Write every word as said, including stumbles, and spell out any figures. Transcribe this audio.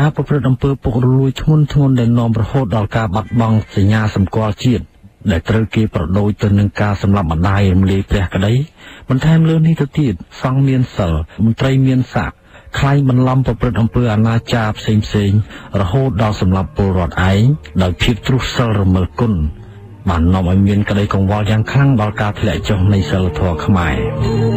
ប្រព្រឹត្តអំពើពុករលួយធ្ងន់ធ្ងរដែលនាំរហូតដល់ការបាត់បង់សញ្ញាសម្គាល់ជាតិដែលត្រូវគេប្រដូចទៅនឹងការសម្លាប់ម្ដាយរំលាយព្រះក្តីបន្ថែមលើនេះទៅទៀតសង្ឃមានសិលមន្ត្រីមានស័ក្តិខ្លែងបន្លំប្រព្រឹត្តអំពើអនាចារផ្សេងផ្សេងរហូតដល់សម្លាប់ពលរដ្ឋឯងដោយភាពទ្រុសសិលរមិលគុណបាននាំឲ្យមានក្តីកង្វល់យ៉ាងខ្លាំងដល់ការធ្លាក់ចុះនៃសិលធម៌ខ្មែរ